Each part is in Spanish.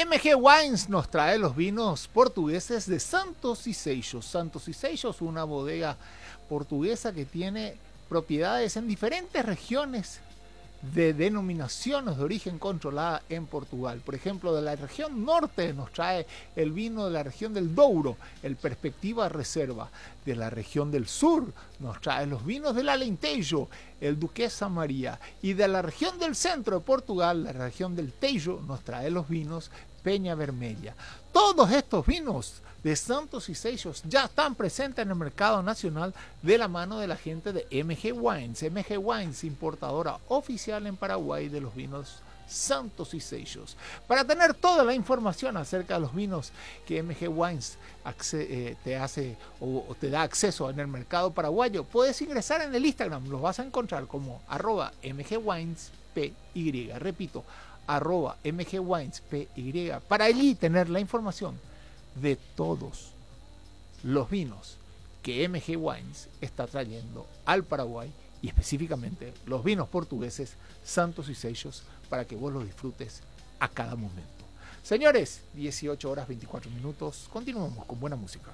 MG Wines nos trae los vinos portugueses de Santos y Seixos. Santos y Seixos, una bodega portuguesa que tiene propiedades en diferentes regiones de denominaciones de origen controlada en Portugal. Por ejemplo, de la región norte nos trae el vino de la región del Douro, el Perspectiva Reserva. De la región del sur nos trae los vinos del Alentejo, el Duquesa María. Y de la región del centro de Portugal, la región del Tejo, nos trae los vinos Peña Vermelha. Todos estos vinos de Santos y Seixos ya están presentes en el mercado nacional de la mano de la gente de MG Wines. MG Wines, importadora oficial en Paraguay de los vinos Santos y Seixos. Para tener toda la información acerca de los vinos que MG Wines te hace o te da acceso en el mercado paraguayo, puedes ingresar en el Instagram, los vas a encontrar como @mgwinespy. Repito, @mgwinespy, para allí tener la información de todos los vinos que MG Wines está trayendo al Paraguay, y específicamente los vinos portugueses Santos y Seixos, para que vos los disfrutes a cada momento. Señores, 18 horas 24 minutos, continuamos con buena música.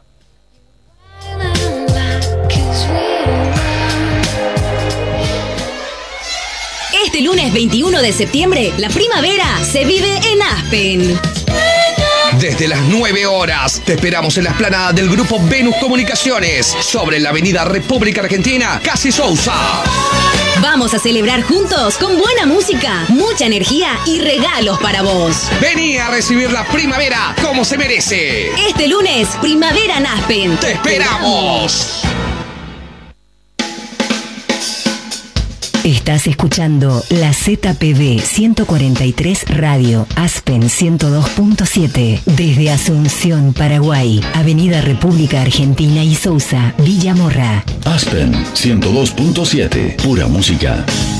Este lunes 21 de septiembre, la primavera se vive en Aspen. Desde las 9 horas, te esperamos en la explanada del Grupo Venus Comunicaciones, sobre la avenida República Argentina, Casi Sousa. Vamos a celebrar juntos con buena música, mucha energía y regalos para vos. Vení a recibir la primavera como se merece. Este lunes, primavera en Aspen. ¡Te esperamos! Estás escuchando la ZPB 143 Radio, Aspen 102.7, desde Asunción, Paraguay, Avenida República Argentina y Sousa, Villa Morra. Aspen 102.7, pura música.